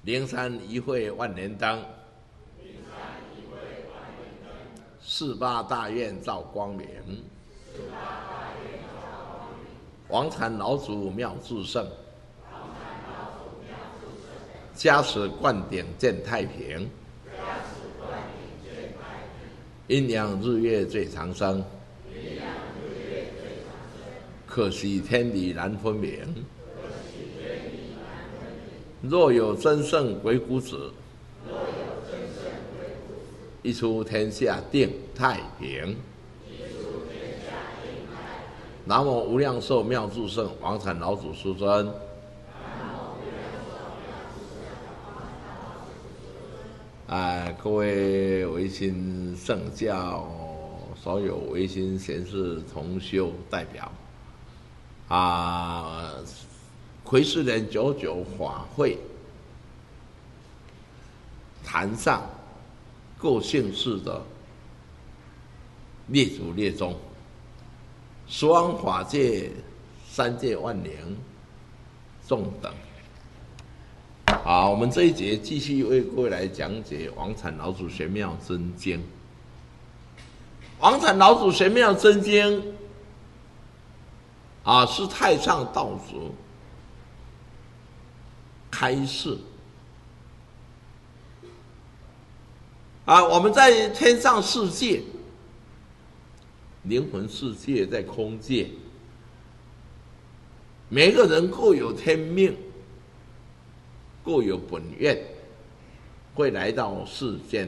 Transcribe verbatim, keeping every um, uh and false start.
灵山一会万年灯，四八大愿照光明，王禅老祖妙智胜，加持灌顶见太平，阴阳日月最长生，可惜天理难分明。若有真圣鬼谷子，一出天下定太平。南无无量寿妙智胜王禅老祖师尊。啊，各位维新圣教所有维新贤士同修代表，啊，癸巳年九九法会坛上各姓氏的列祖列宗，十方法界三界万灵众等。好，我们这一节继续为各位来讲解王禅老祖玄妙真经。王禅老祖玄妙真经啊，是太上道祖开示啊，我们在天上世界、灵魂世界、在空界，每个人各有天命，各有本愿，会来到世间。